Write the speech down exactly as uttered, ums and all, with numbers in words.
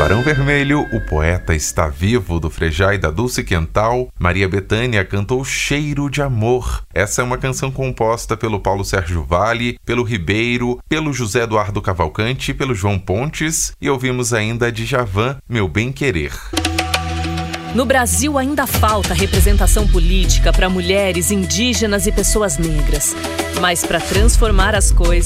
Barão Vermelho, O Poeta Está Vivo, do Frejá e da Dulce Quental. Maria Bethânia cantou Cheiro de Amor. Essa é uma canção composta pelo Paulo Sérgio Vale, pelo Ribeiro, pelo José Eduardo Cavalcante e pelo João Pontes. E ouvimos ainda Djavan, Meu Bem Querer. No Brasil ainda falta representação política para mulheres, indígenas e pessoas negras. Mas para transformar as coisas,